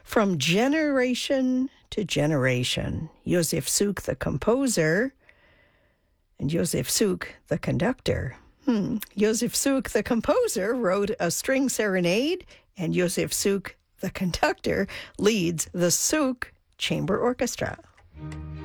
From generation to generation, Josef Suk, the composer, and Josef Suk, the conductor. Josef Suk, the composer, wrote a string serenade, and Josef Suk, the conductor, leads the Suk Chamber Orchestra.